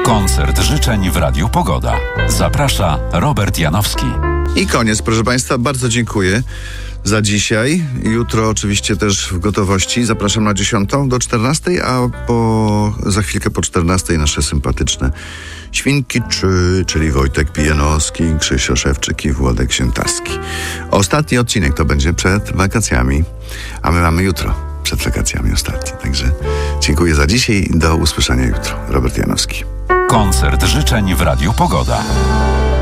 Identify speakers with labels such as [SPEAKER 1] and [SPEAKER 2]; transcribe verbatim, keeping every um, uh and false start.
[SPEAKER 1] Koncert życzeń w Radiu Pogoda. Zaprasza Robert Janowski.
[SPEAKER 2] I koniec, proszę Państwa. Bardzo dziękuję za dzisiaj. Jutro oczywiście też w gotowości. Zapraszam na dziesiątą do czternastej, a po, za chwilkę po czternastej nasze sympatyczne Świnki trzy, czyli Wojtek Pijanowski, Krzysio Szewczyk i Włodek Siętarski. Ostatni odcinek to będzie przed wakacjami, a my mamy jutro przed wakacjami ostatni. Także dziękuję za dzisiaj i do usłyszenia jutro. Robert Janowski.
[SPEAKER 1] Koncert życzeń w Radiu Pogoda.